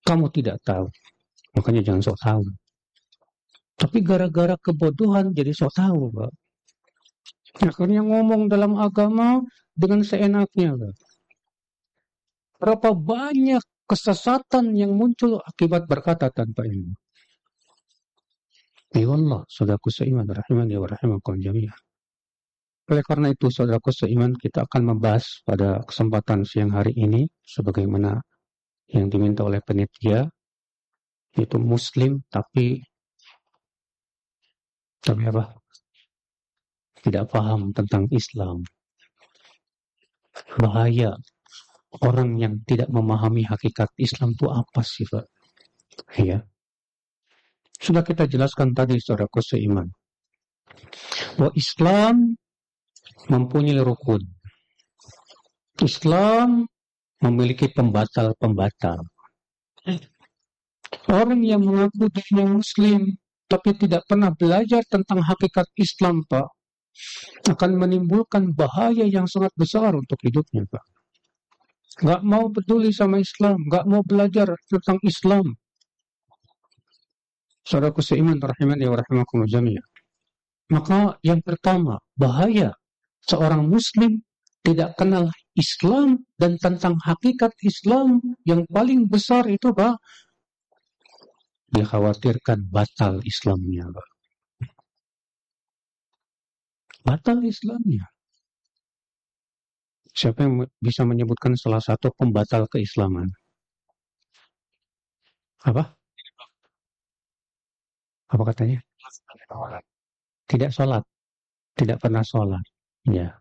Kamu tidak tahu, makanya jangan sok tahu. Tapi gara-gara kebodohan jadi sok tahu, Pak. Akhirnya ngomong dalam agama dengan seenaknya, Pak. Berapa banyak kesesatan yang muncul akibat berkata tanpa ilmu. Ya Allah, saudaraku seiman, rahimani wa rahimakum jami'an. Oleh karena itu, saudaraku seiman, kita akan membahas pada kesempatan siang hari ini, sebagaimana yang diminta oleh penitia, yaitu Muslim, tapi apa? Tidak paham tentang Islam. Bahaya orang yang tidak memahami hakikat Islam itu apa sih, Pak? Ya. Sudah kita jelaskan tadi, saudaraku seiman, bahwa Islam mempunyai rukun. Islam memiliki pembatal-pembatal. Orang yang mengaku dirinya Muslim tapi tidak pernah belajar tentang hakikat Islam, Pak, akan menimbulkan bahaya yang sangat besar untuk hidupnya, Pak. Nggak mau peduli sama Islam, nggak mau belajar tentang Islam. Saudaraku seiman rahimani wa rahimakumullah jami'an. Maka yang pertama, bahaya seorang Muslim tidak kenal Islam dan tentang hakikat Islam yang paling besar itu, Pak, dikhawatirkan batal Islamnya, Pak. Batal Islamnya. Siapa yang bisa menyebutkan salah satu pembatal keislaman? Apa? Apa katanya? Tidak sholat. Tidak pernah sholat. Ya.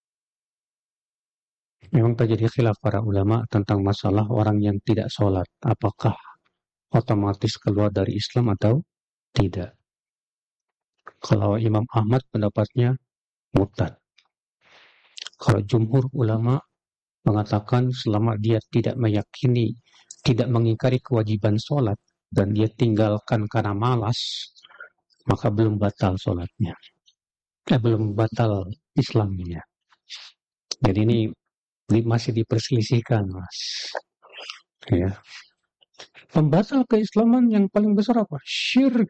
Memang terjadi khilaf para ulama tentang masalah orang yang tidak sholat. Apakah otomatis keluar dari Islam atau tidak? Kalau Imam Ahmad pendapatnya murtad. Kalau jumhur ulama mengatakan selama dia tidak meyakini, tidak mengingkari kewajiban sholat, dan dia tinggalkan karena malas, maka belum batal sholatnya. Belum batal Islamnya. Jadi ini masih diperselisihkan, Mas. Ya. Pembatal keislaman yang paling besar apa? Syirik.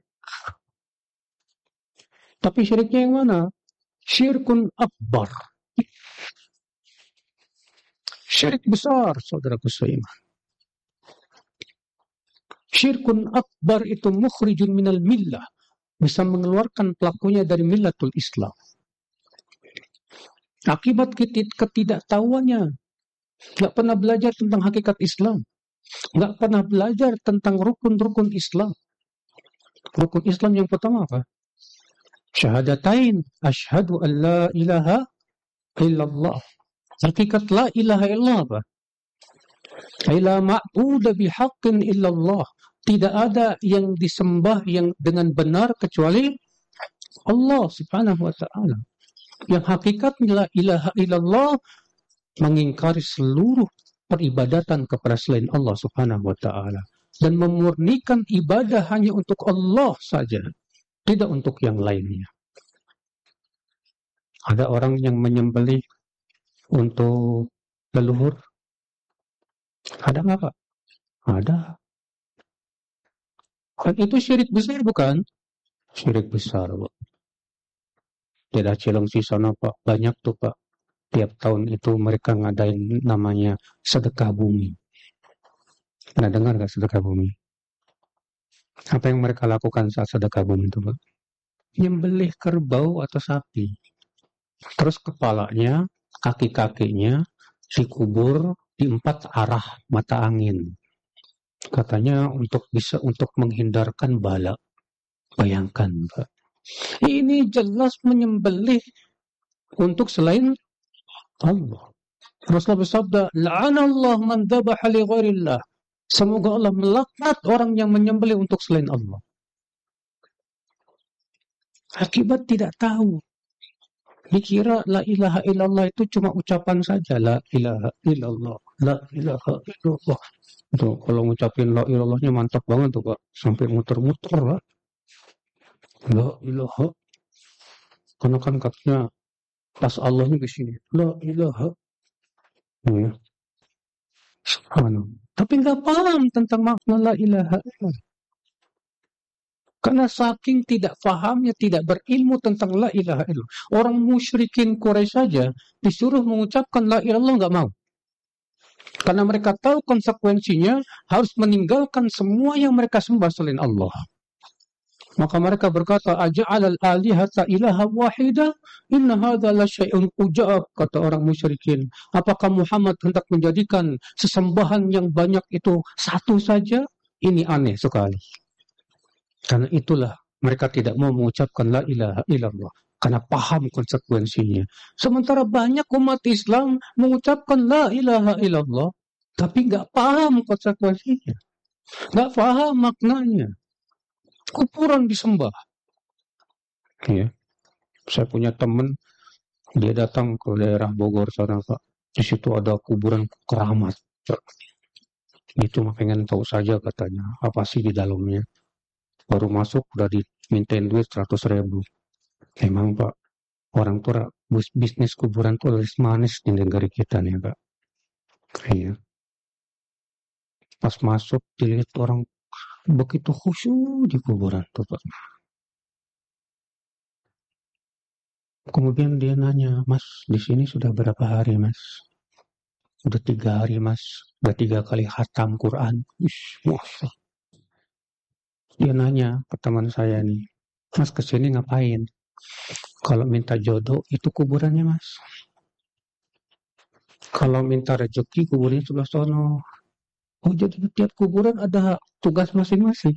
Tapi syiriknya yang mana? Syirkun akbar. Syirik besar, saudaraku seiman. Syirkun akbar itu mukhrijun minal millah. Bisa mengeluarkan pelakunya dari millatul Islam. Akibat ketidaktahuannya. Nggak pernah belajar tentang hakikat Islam. Nggak pernah belajar tentang rukun-rukun Islam. Rukun Islam yang pertama apa? Syahadatain. Asyhadu an la ilaha illallah. Hakikat la ilaha illallah apa? La ma'budu bihaqqin illallah. Tidak ada yang disembah yang dengan benar kecuali Allah subhanahu wa ta'ala. Yang hakikatnya la ilaha illallah mengingkari seluruh peribadatan kepada selain Allah subhanahu wa ta'ala. Dan memurnikan ibadah hanya untuk Allah saja. Tidak untuk yang lainnya. Ada orang yang menyembelih untuk leluhur? Ada nggak, Pak? Ada. Dan itu syirik besar bukan? Syirik besar, Pak. Tidak Cilengsi sana, Pak. Banyak tuh, Pak. Tiap tahun itu mereka ngadain namanya sedekah bumi. Pernah dengar nggak sedekah bumi? Apa yang mereka lakukan saat sedekah bumi itu, Pak? Nyembelih kerbau atau sapi. Terus kepalanya, kaki-kakinya dikubur di 4 arah mata angin. Katanya untuk menghindarkan bala. Bayangkan, Pak. Ini jelas menyembelih untuk selain Allah. Rasulullah bersabda, "La'anallahu man dhabaha li ghairillah." Semoga Allah melaknat orang yang menyembelih untuk selain Allah. Akibat tidak tahu. Dikira la ilaha illallah itu cuma ucapan saja. La ilaha illallah. La ilaha illallah. Tuh, kalau ngucapin la ilallahnya mantap banget tuh, Pak. Sampai muter-muter, Pak. La ilaha. Karena kan katanya pas Allahnya ke sini. La ilaha. Ya. Subhanallah. Tapi tapi nggak paham tentang makna la ilaha illallah. Karena saking tidak pahamnya, tidak berilmu tentang la ilaha illallah. Orang musyrikin Quraisy saja disuruh mengucapkan la ilaha illallah nggak mau. Karena mereka tahu konsekuensinya harus meninggalkan semua yang mereka sembah selain Allah. Maka mereka berkata, aja'alal alihata ilaha wahida, inna hadha la syai'un ujab, kata orang musyrikin. Apakah Muhammad hendak menjadikan sesembahan yang banyak itu satu saja? Ini aneh sekali. Karena itulah mereka tidak mau mengucapkan la ilaha illallah. Karena paham konsekuensinya. Sementara banyak umat Islam mengucapkan la ilaha illallah, tapi nggak paham konsekuensinya. Nggak paham maknanya. Kuburan disembah. Ya. Saya punya teman, dia datang ke daerah Bogor sana, Pak. Di situ ada kuburan keramat. Itu pengen tahu saja katanya, apa sih di dalamnya. Baru masuk udah dimintain duit 100.000. Emang Pak, orang tua bisnis kuburan tuh laris manis di negara kita nih Pak. Iya. Pas masuk dilihat orang begitu khusyuk di kuburan tuh Pak. Kemudian dia nanya, Mas, di sini sudah berapa hari Mas? Udah 3 hari Mas, udah 3 kali khatam Quran. Masya. Dia nanya ke teman saya nih, Mas kesini ngapain? Kalau minta jodoh itu kuburannya Mas. Kalau minta rezeki kuburannya sebelah sono. Oh jadi tiap kuburan ada tugas masing-masing.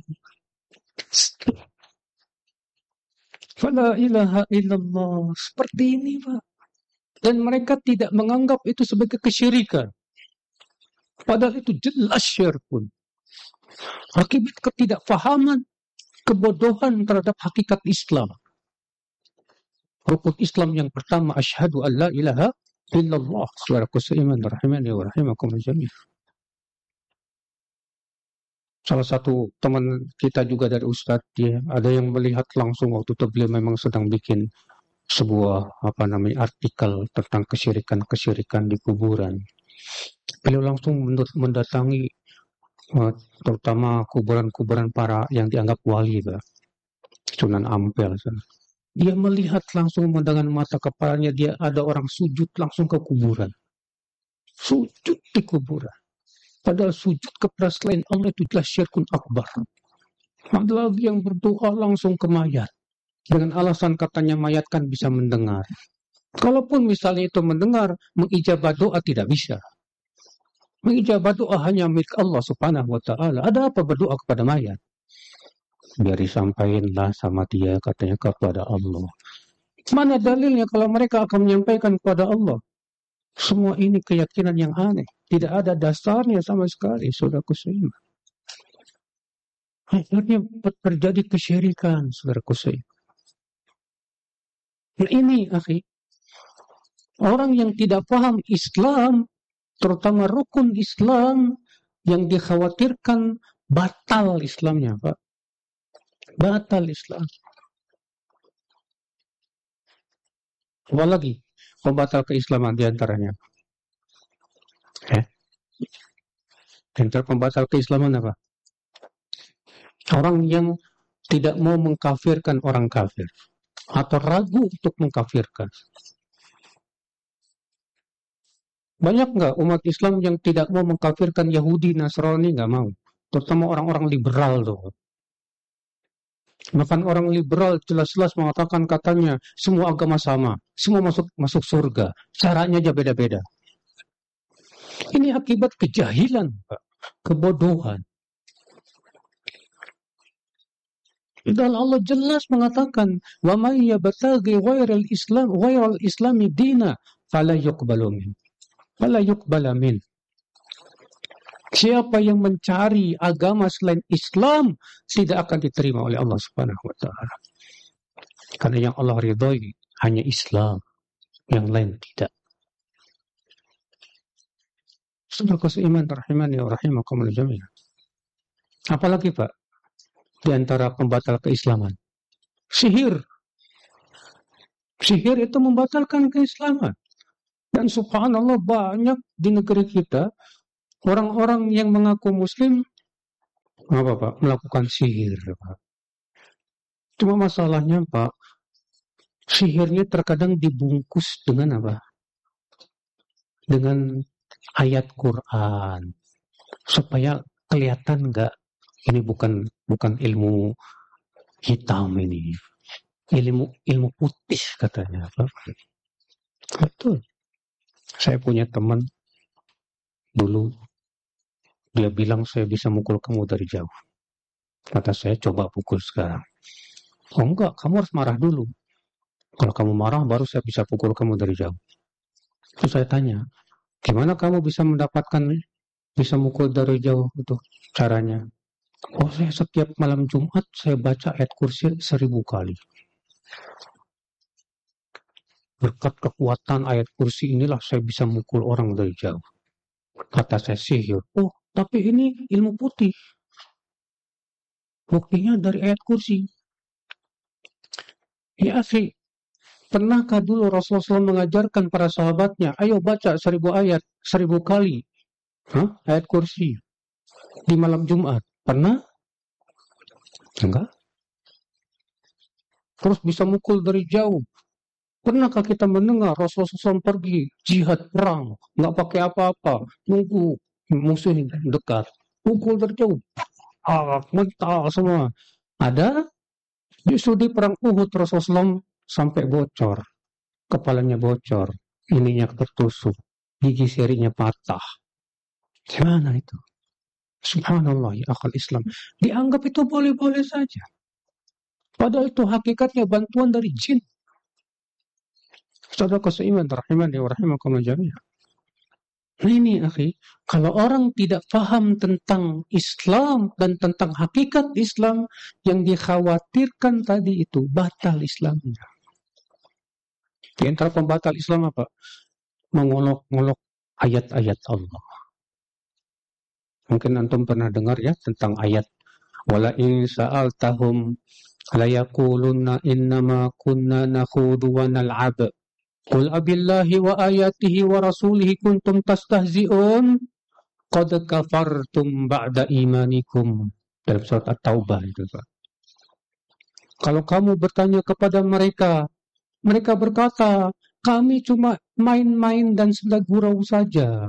Fala ilaha illallah. Seperti ini Pak. Dan mereka tidak menganggap itu sebagai kesyirikan. Padahal itu jelas syirkun. Akibat ketidakfahaman, kebodohan terhadap hakikat Islam. Rukun Islam yang pertama, asyhadu an la ilaha illallah. Saudaraku seiman, rahimani wa rahimakum jami'an. Salah satu teman kita juga dari Ustadz, dia ada yang melihat langsung waktu itu beliau memang sedang bikin sebuah artikel tentang kesyirikan di kuburan. Beliau langsung mendatangi terutama kuburan-kuburan para yang dianggap wali, Sunan Ampel. Dia melihat langsung dengan mata kepalanya, dia ada orang sujud langsung ke kuburan. Sujud di kuburan. Padahal sujud kepada selain Allah itu jelas syirkun akbar. Ada lagi yang berdoa langsung ke mayat. Dengan alasan katanya mayat kan bisa mendengar. Kalaupun misalnya itu mendengar, mengijabah doa tidak bisa. Mengijabah doa hanya milik Allah subhanahu wa ta'ala. Ada apa berdoa kepada mayat? Biar disampaikanlah sama dia katanya kepada Allah. Mana dalilnya kalau mereka akan menyampaikan kepada Allah? Semua ini keyakinan yang aneh. Tidak ada dasarnya sama sekali, saudaraku seiman. Akhirnya terjadi kesyirikan, saudaraku seiman. Nah ini, akhi, orang yang tidak paham Islam, terutama rukun Islam, yang dikhawatirkan batal Islamnya, Pak. Batal Islam. Apalagi pembatal keislaman diantaranya. Antara pembatal keislaman apa? Orang yang tidak mau mengkafirkan orang kafir atau ragu untuk mengkafirkan. Banyak nggak umat Islam yang tidak mau mengkafirkan Yahudi, Nasrani? Nggak mau. Terutama orang-orang liberal tuh. Bahkan orang liberal jelas-jelas mengatakan katanya semua agama sama, semua masuk surga. Caranya aja beda-beda. Ini akibat kejahilan, Pak. Kebodohan. Dan Allah jelas mengatakan, "Wa may yabtaghi ghairal islami dina fala yuqbalu min." Fala yuqbala min. Siapa yang mencari agama selain Islam tidak akan diterima oleh Allah Subhanahu wa taala. Karena yang Allah ridhoi hanya Islam, yang lain tidak. Saudara seiman rahimani wa rahimakumullah jami'an. Apalagi Pak di antara pembatal keislaman? Sihir. Sihir itu membatalkan keislaman. Dan subhanallah banyak di negeri kita Orang-orang yang mengaku Muslim, apa Pak? Melakukan sihir, Pak. Cuma masalahnya Pak, sihirnya terkadang dibungkus dengan apa? Dengan ayat Quran, supaya kelihatan nggak ini bukan ilmu hitam, ini ilmu putih katanya Pak. Betul. Saya punya teman dulu, dia bilang saya bisa mukul kamu dari jauh. Kata saya, coba pukul sekarang. Oh enggak, kamu harus marah dulu. Kalau kamu marah, baru saya bisa pukul kamu dari jauh. Terus saya tanya, gimana kamu bisa mukul dari jauh itu caranya? Oh, saya setiap malam Jumat saya baca ayat kursi 1000 kali. Berkat kekuatan ayat kursi inilah saya bisa mukul orang dari jauh. Kata saya, sihir. Oh, tapi ini ilmu putih. Buktinya dari ayat kursi. Ya, akhi, pernahkah dulu Rasulullah SAW mengajarkan para sahabatnya, ayo baca 1000 ayat, 1000 kali. Ayat kursi. Di malam Jumat. Pernah? Enggak. Terus bisa mukul dari jauh. Pernahkah kita mendengar Rasulullah SAW pergi jihad perang, nggak pakai apa-apa, nunggu musuh dekat, pukul dari jauh, mental semua. Ada? Justru di perang Uhud Rasulullah SAW sampai bocor, kepalanya bocor, ininya tertusuk, gigi serinya patah. Gimana itu? Subhanallah, ya akal Islam. Dianggap itu boleh-boleh saja. Padahal itu hakikatnya bantuan dari jin. Saudara seiman rahimani wa rahimakumullah jami'an. Nah ini akhi, kalau orang tidak paham tentang Islam dan tentang hakikat Islam, yang dikhawatirkan tadi itu batal Islamnya. Di antara pembatal Islam apa? Mengolok-olok ayat-ayat Allah. Mungkin antum pernah dengar ya tentang ayat wala in sa'altahum la yaqulunna innama kunna nakhudu wa nal'ab. Qul abillahi wa ayatihi wa rasulihi kuntum tastahzi'un qad kafartum ba'da imanikum. Dalam surat At-Taubah itu, Pak. Kalau kamu bertanya kepada mereka, mereka berkata, kami cuma main-main dan sedang gurau saja.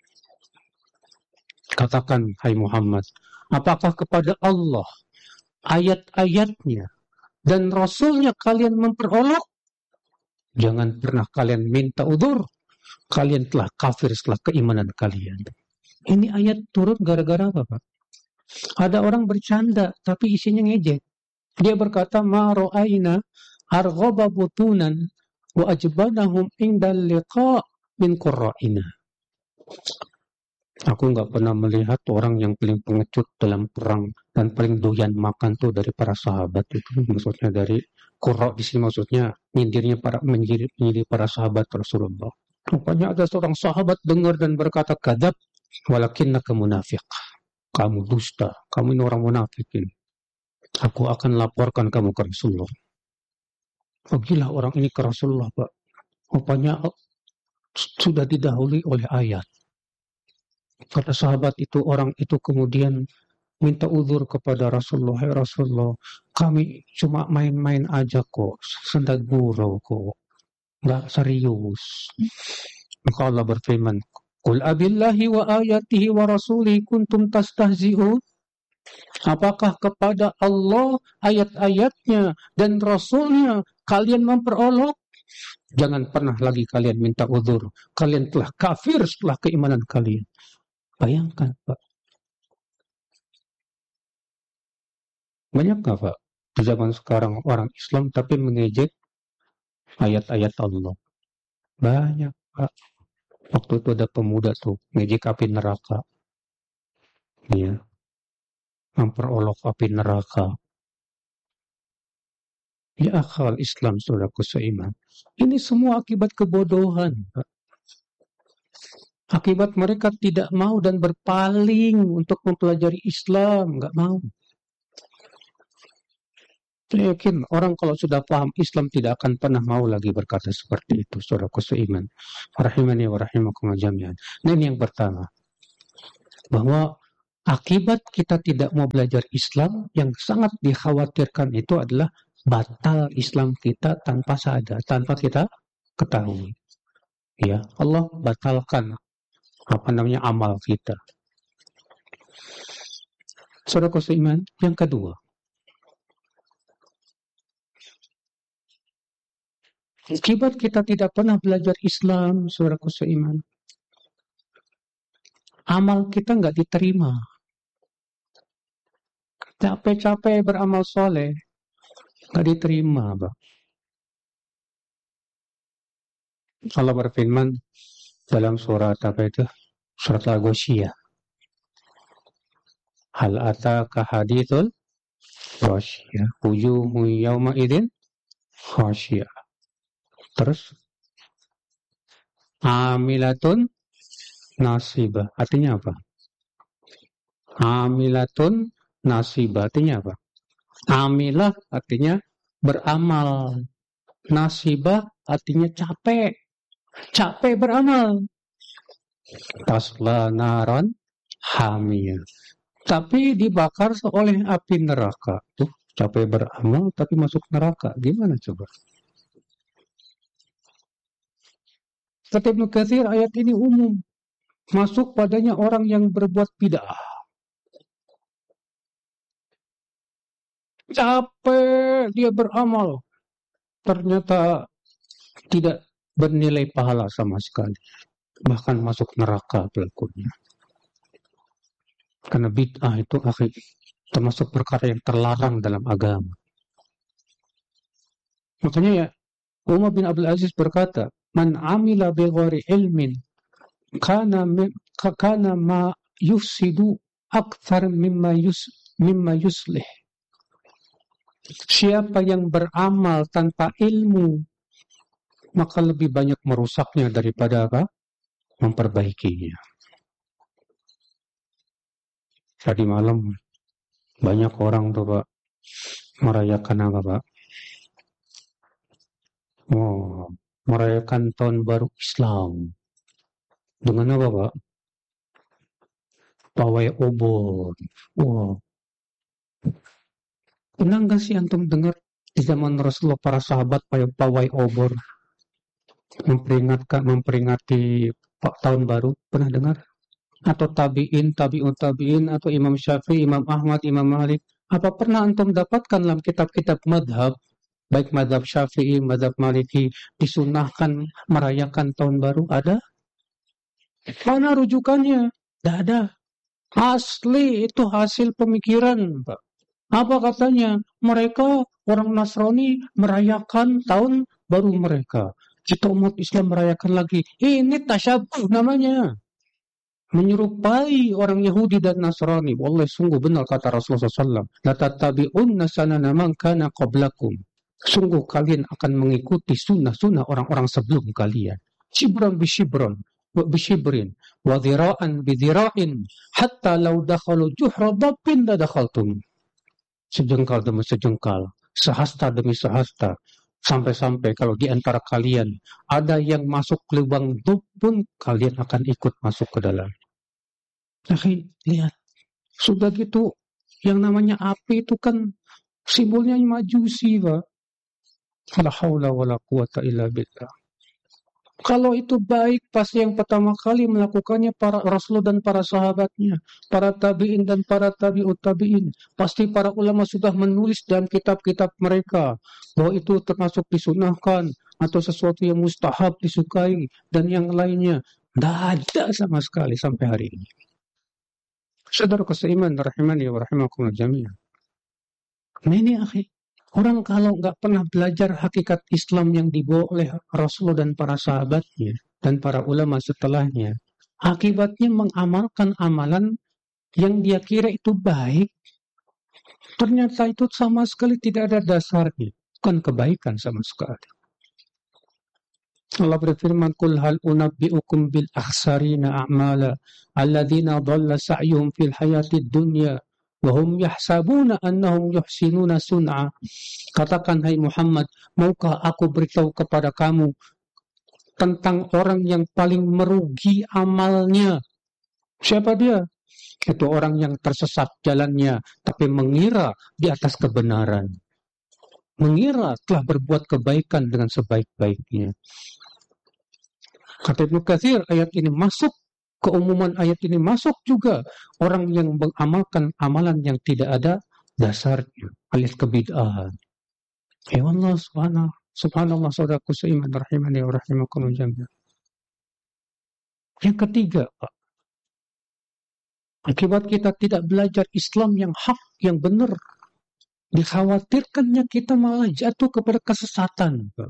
Katakan, hai Muhammad, apakah kepada Allah, ayat-ayatnya, dan Rasulnya kalian memperolok? Jangan pernah kalian minta udzur. Kalian telah kafir setelah keimanan kalian. Ini ayat turun gara-gara apa, Pak? Ada orang bercanda, tapi isinya ngejek. Dia berkata, ma ra'ayna arghaba butunan wa ajbanahum indal liqa' min qurra'ina. Aku nggak pernah melihat orang yang paling pengecut dalam perang dan paling doyan makan tuh dari para sahabat itu. Maksudnya dari Qurra di sini maksudnya nyindir para sahabat Rasulullah. Rupanya ada seorang sahabat dengar dan berkata, kadzab walakinnaka munafiq. Kamu dusta, kamu ini orang munafik ini. Aku akan laporkan kamu ke Rasulullah. Pergilah orang ini ke Rasulullah, Pak. Rupanya sudah didahului oleh ayat. Kata sahabat itu, orang itu kemudian minta uzur kepada Rasulullah. Hai Rasulullah, kami cuma main-main aja kok, sendak gurau kok, nggak serius. Maka Allah berfirman, Qul abillahi wa ayatihi wa rasulihi kuntum tastahzi'un. Apakah kepada Allah, ayat-ayatnya, dan Rasulnya kalian memperolok? Jangan pernah lagi kalian minta uzur. Kalian telah kafir setelah keimanan kalian. Bayangkan, Pak. Banyak nggak, Pak, di zaman sekarang orang Islam tapi mengejek ayat-ayat Allah? Banyak, Pak. Waktu itu ada pemuda tuh ngejek api neraka. Iya. Memperolok api neraka. Ya akal Islam, saudaraku seiman. Ini semua akibat kebodohan, Pak. Akibat mereka tidak mau dan berpaling untuk mempelajari Islam, nggak mau. Saya yakin orang kalau sudah paham Islam tidak akan pernah mau lagi berkata seperti itu, saudaraku seiman. Rahimani wa rahimakumullah jami'an. Nah, ini yang pertama. bahwa akibat kita tidak mau belajar Islam yang sangat dikhawatirkan itu adalah batal Islam kita tanpa sadar, tanpa kita ketahui. Ya, Allah batalkan amal kita. Saudara seiman, yang kedua, akibat kita tidak pernah belajar Islam, saudara seiman, amal kita nggak diterima. Capek-capek beramal soleh, nggak diterima, Bang. Allah berfirman dalam surat apa itu? Surat Al-Ghasyiyah. Hal ataka hadithul ghasyiyah, wujuhu yawma idzin khasyiyah. Terus amilatun nasibah, artinya apa? Amilatun nasibah, artinya apa? Amilah artinya beramal, nasibah artinya capek beramal. Tasla naran hamiyah, tapi dibakar oleh api neraka. Tuh, capek beramal tapi masuk neraka. Gimana coba? Kata Ibnu Katsir, ayat ini umum, masuk padanya orang yang berbuat bid'ah. Capek dia beramal, ternyata tidak bernilai pahala sama sekali, bahkan masuk neraka pelakunya. Karena bid'ah itu termasuk perkara yang terlarang dalam agama. Makanya ya, Umar bin Abdul Aziz berkata, "Man amila bi ghairi ilmin kana ma yufsidu akthar mimma yuslih." Siapa yang beramal tanpa ilmu, maka lebih banyak merusaknya daripada apa? Memperbaikinya. Tadi malam banyak orang tuh Pak merayakan apa Pak? Oh, merayakan tahun baru Islam. Dengan apa Pak? Pawai obor. Wow. Pernah nggak sih antum dengar di zaman Rasulullah para sahabat pawai obor memperingati tahun baru? Pernah dengar? Atau tabi'in, tabi'in, atau Imam Syafi'i, Imam Ahmad, Imam Malik? Apa pernah antum dapatkan dalam kitab-kitab madhab, baik madhab Syafi'i, madhab Maliki, disunahkan merayakan tahun baru? Ada? Mana rujukannya? Tidak ada. Asli itu hasil pemikiran, Pak. Apa katanya? Mereka orang Nasrani merayakan tahun baru mereka. Kita umat Islam merayakan lagi. Ini tasyabuh namanya. Menyerupai orang Yahudi dan Nasrani. Wallahi sungguh benar kata Rasulullah SAW. La tattabi'unna sanana man kana qablakum. Sungguh kalian akan mengikuti sunnah-sunnah orang-orang sebelum kalian. Shibran bishibrin wa dhira'an bidhira'in hatta law dakhalu juhra dabbin la dakhaltum. Sejengkal demi sejengkal, sehasta demi sehasta, sampai-sampai kalau di antara kalian ada yang masuk ke lubang dub pun kalian akan ikut masuk ke dalam. Lihat, sudah gitu yang namanya api itu kan simbolnya majusi, Pak. La haula wala quwata illa billah. Kalau itu baik, pasti yang pertama kali melakukannya para Rasul dan para sahabatnya, para tabi'in dan para tabi'ut tabi'in. Pasti para ulama sudah menulis dalam kitab-kitab mereka bahwa itu termasuk disunahkan atau sesuatu yang mustahab disukai dan yang lainnya. Tidak ada sama sekali sampai hari ini. Saudara seiman rahimani wa rahimakumullah jami'an. Nah ini akhi, orang kalau nggak pernah belajar hakikat Islam yang dibawa oleh Rasulullah dan para sahabatnya dan para ulama setelahnya, akibatnya mengamalkan amalan yang dia kira itu baik, ternyata itu sama sekali tidak ada dasarnya, bukan kebaikan sama sekali. Allah berfirman, "Qul hal unabbi'ukum bil akhsarina a'mala alladzina dhalla sa'yuhum fil hayatid dunya wa hum yahsabuna annahum yuhsinuna sun'a." Katakan hai Muhammad, maukah aku beritahu kepada kamu tentang orang yang paling merugi amalnya? Siapa dia? Itu orang yang tersesat jalannya, tapi mengira di atas kebenaran. Mengira telah berbuat kebaikan dengan sebaik-baiknya. Kata Ibnu Katsir, ayat ini masuk, keumuman ayat ini masuk juga orang yang mengamalkan amalan yang tidak ada dasarnya, alias kebid'ahan. Ya Allah, subhanallah, saudaraku seiman, rahimani wa rahimakumullah jami'an. Yang ketiga, Pak, akibat kita tidak belajar Islam yang hak, yang benar, dikhawatirkannya kita malah jatuh kepada kesesatan, Pak.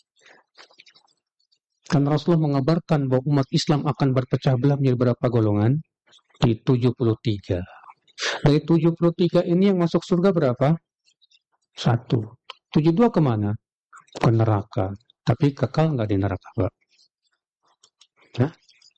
Karena Rasulullah mengabarkan bahwa umat Islam akan berpecah belah menjadi berapa golongan? Di 73. Dari 73 ini yang masuk surga berapa? 1. 72 kemana? Ke neraka. Tapi kekal nggak di neraka, Pak? Nah,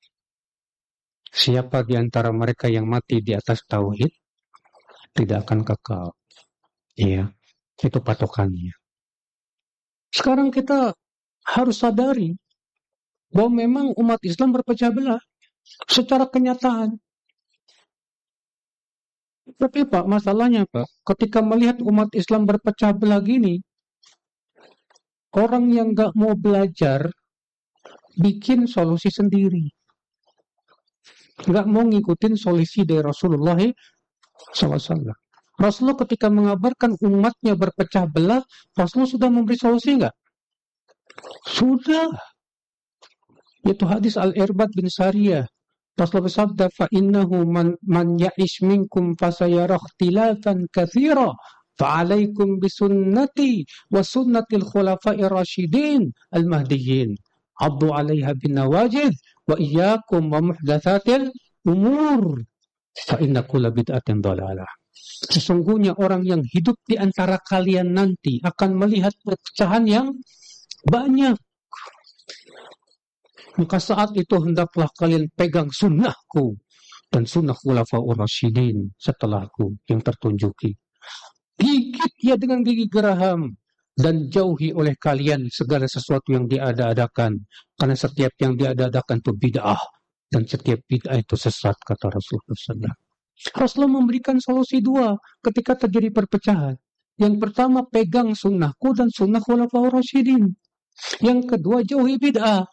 siapa di antara mereka yang mati di atas tauhid tidak akan kekal. Iya, itu patokannya. Sekarang kita harus sadari bahwa memang umat Islam berpecah belah secara kenyataan. Tapi Pak, masalahnya Pak, ketika melihat umat Islam berpecah belah gini, orang yang gak mau belajar bikin solusi sendiri. Gak mau ngikutin solusi dari Rasulullah SAW. Rasulullah ketika mengabarkan umatnya berpecah belah, Rasulullah sudah memberi solusi nggak? Sudah. Itu hadis Al-Irbad bin Sariyah. Rasulullah bersabda, فَإِنَّهُ مَنْ يَعِشْ مِنْكُمْ فَسَيَرَى اخْتِلَافًا كَثِيرًا فَعَلَيْكُمْ بِسُنَّتِي وَسُنَّةِ الْخُلَفَاءِ الرَّاشِدِينَ الْمَهْدِيِّينَ عَضُّوا عَلَيْهَا بِالنَّوَاجِذِ وَإِيَّاكُمْ وَمُحْدَثَاتِ الْأُمُورِ فَإِنَّ كُلَّ بِدْعَةٍ ضَلَالَةٍ. Sesungguhnya orang yang hidup di antara kalian nanti akan melihat perpecahan yang banyak. Maka saat itu hendaklah kalian pegang sunnahku dan sunnah khulafaur rasyidin setelahku yang tertunjuki. Gigit ya dengan gigi geraham dan jauhi oleh kalian segala sesuatu yang diada-adakan. Karena setiap yang diada-adakan itu bid'ah dan setiap bid'ah itu sesat, kata Rasulullah SAW. Rasulullah memberikan solusi dua ketika terjadi perpecahan. Yang pertama, pegang sunnahku dan sunnah khulafaur rasyidin. Yang kedua, jauhi bid'ah.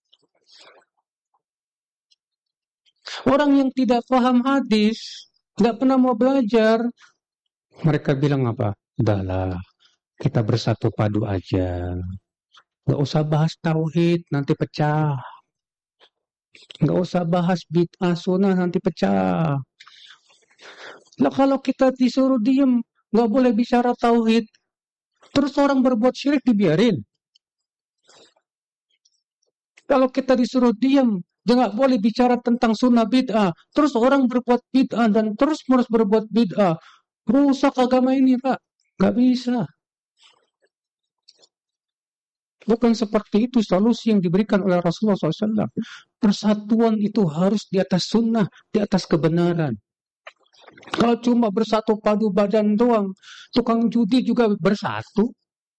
Orang yang tidak paham hadis, nggak pernah mau belajar, mereka bilang apa? Udahlah, kita bersatu padu aja. Nggak usah bahas tauhid, nanti pecah. Nggak usah bahas bid'ah sunnah, nanti pecah. Lah kalau kita disuruh diem, nggak boleh bicara tauhid, terus orang berbuat syirik dibiarin. Kalau kita disuruh diem, jangan boleh bicara tentang sunnah bid'ah. Terus orang berbuat bid'ah dan terus menerus berbuat bid'ah. Rusak agama ini, Pak. Gak bisa. Bukan seperti itu solusi yang diberikan oleh Rasulullah SAW. Persatuan itu harus di atas sunnah, di atas kebenaran. Kalau cuma bersatu padu badan doang, tukang judi juga bersatu.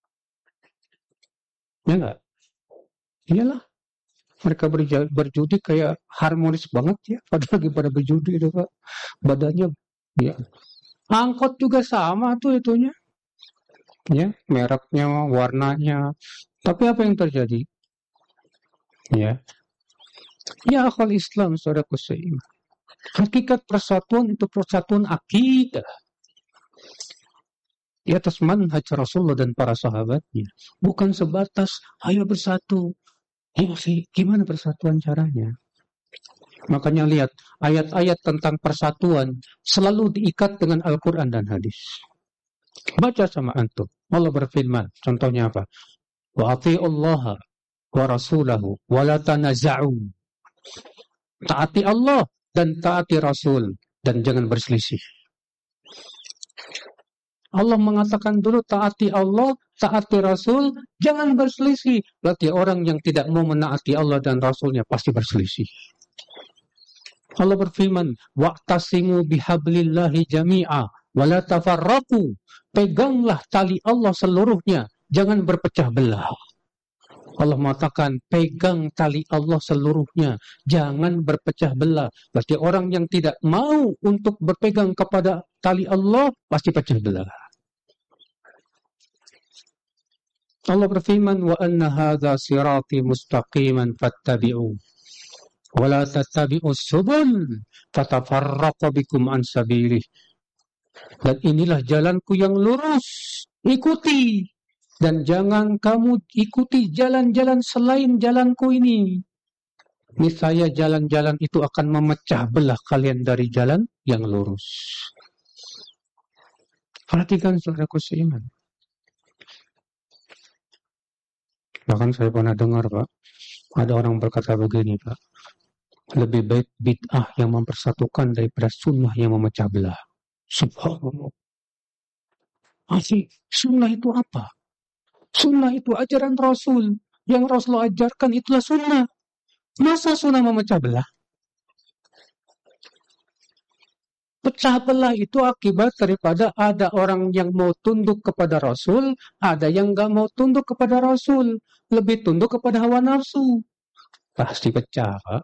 Ya enggak? Iyalah. Mereka berjudi kayak harmonis banget ya. Padahal lagi pada berjudi itu, Pak. Badannya, ya. Angkot juga sama tuh itunya. Ya, mereknya, warnanya. Tapi apa yang terjadi? Ya. Ya akal Islam, saudaraku seiman. Hakikat persatuan itu persatuan akidah. Di atas manhaj Rasulullah dan para sahabatnya. Bukan sebatas, ayo bersatu. Gimana persatuan caranya? Makanya lihat, ayat-ayat tentang persatuan selalu diikat dengan Al-Quran dan hadis. Baca sama antum. Allah berfirman, contohnya apa? Wa ati'ullaha wa rasulahu wa la tanaza'u. Taati Allah dan taati Rasul dan jangan berselisih. Allah mengatakan dulu taati Allah, taati Rasul, jangan berselisih. Berarti orang yang tidak mau menaati Allah dan Rasulnya pasti berselisih. Allah berfirman, wa'tasimu bihablillahi jami'a wa la tafarraqu. Peganglah tali Allah seluruhnya, jangan berpecah belah. Allah mengatakan, pegang tali Allah seluruhnya, jangan berpecah belah. Berarti orang yang tidak mau untuk berpegang kepada tali Allah, pasti pecah belah. Allah berfirman, wa anna hadza sirati mustaqiman fattabi'u wa la tattabi'us subul fatafarraqu bikum an sabilih. Dan inilah jalanku yang lurus, ikuti. Dan jangan kamu ikuti jalan-jalan selain jalanku ini. Niscaya jalan-jalan itu akan memecah belah kalian dari jalan yang lurus. Perhatikan saudaraku seiman. Bahkan saya pernah dengar, Pak, ada orang berkata begini, Pak. Lebih baik bid'ah yang mempersatukan daripada sunnah yang memecah belah. Subhanallah. Asli, sunnah itu apa? Sunnah itu ajaran Rasul. Yang Rasul ajarkan itulah sunnah. Masa sunnah memecah belah? Pecah belah itu akibat daripada ada orang yang mau tunduk kepada Rasul, ada yang gak mau tunduk kepada Rasul, lebih tunduk kepada hawa nafsu. Pasti pecah, Pak.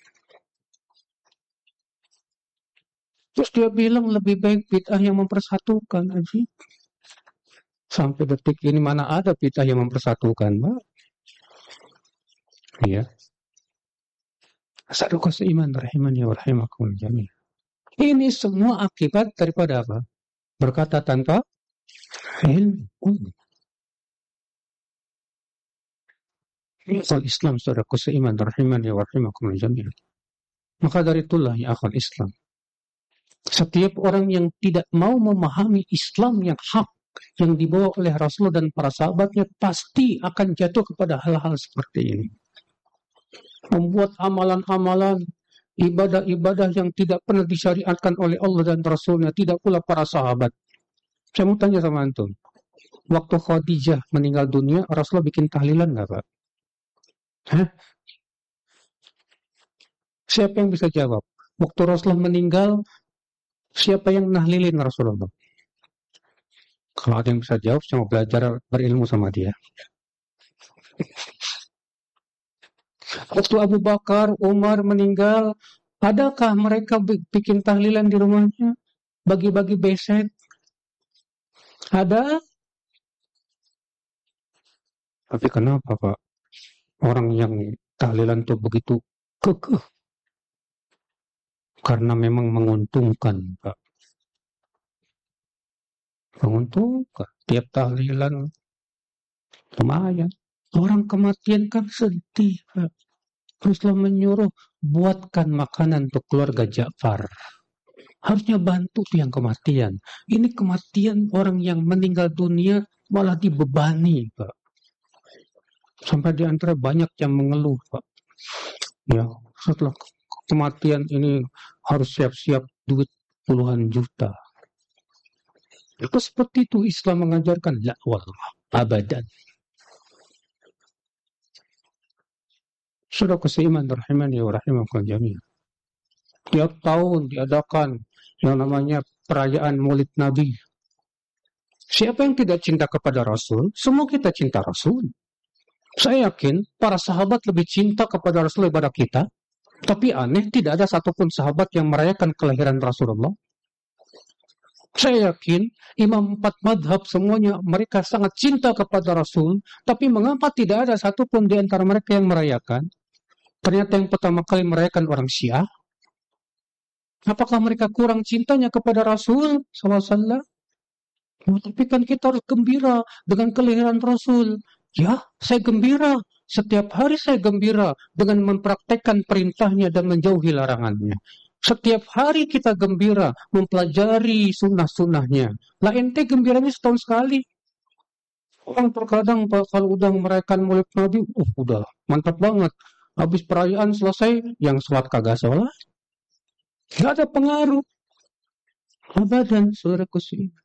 Terus dia bilang lebih baik bid'ah yang mempersatukan aja. Sampai detik ini mana ada bid'ah yang mempersatukan, Pak? Iya. Saudaraku seiman rahimani wa rahimakumullah jami'an. Ini semua akibat daripada apa? Berkata tanpa ilmu. Asal Islam, saudaraku seiman rahimani wa rahimakumullah jami'an. Maka dari itulah ya akhal Islam. Setiap orang yang tidak mau memahami Islam yang hak, yang dibawa oleh Rasul dan para sahabatnya, pasti akan jatuh kepada hal-hal seperti ini. Membuat amalan-amalan, ibadah-ibadah yang tidak pernah disyariatkan oleh Allah dan Rasulnya, tidak pula para sahabat. Saya mau tanya sama antum, waktu Khadijah meninggal dunia, Rasulullah bikin tahlilan nggak, Pak? Hah? Siapa yang bisa jawab? Waktu Rasulullah meninggal, siapa yang nahlilin Rasulullah? Kalau ada yang bisa jawab, saya mau belajar berilmu sama dia. Waktu Abu Bakar, Umar meninggal, adakah mereka bikin tahlilan di rumahnya? Bagi-bagi besek? Ada? Tapi kenapa, Pak? Orang yang tahlilan itu begitu kekeh. Karena memang menguntungkan, Pak. Menguntungkan. Tiap tahlilan lumayan. Orang kematian kan sedih, Pak. Rasulullah menyuruh buatkan makanan untuk keluarga Ja'far. Harusnya bantu tuh yang kematian. Ini kematian orang yang meninggal dunia malah dibebani, Pak. Sampai di antara banyak yang mengeluh, Pak. Ya, setelah kematian ini harus siap-siap duit puluhan juta. Itu seperti itu Islam mengajarkan. La wallah, abadan. Saudara seiman rahimani wa rahimakumullah jami'an. Tiap tahun diadakan yang namanya perayaan Maulid Nabi. Siapa yang tidak cinta kepada Rasul? Semua kita cinta Rasul. Saya yakin para sahabat lebih cinta kepada Rasul daripada kita. Tapi aneh, tidak ada satupun sahabat yang merayakan kelahiran Rasulullah. Saya yakin imam 4 madhab semuanya mereka sangat cinta kepada Rasul. Tapi mengapa tidak ada satupun di antara mereka yang merayakan? Ternyata yang pertama kali merayakan orang Syiah. Apakah mereka kurang cintanya kepada Rasul SAW? Oh, tapi kan kita harus gembira dengan kelahiran Rasul. Ya, saya gembira. Setiap hari saya gembira dengan mempraktekkan perintahnya dan menjauhi larangannya. Setiap hari kita gembira mempelajari sunnah-sunnahnya. Lah ente gembiranya setahun sekali. Orang terkadang kalau udah merayakan Maulid Nabi, udah mantap banget. Habis perayaan selesai, yang sholat kagak sholat. Gak ada pengaruh. Abadan, saudaraku seiman.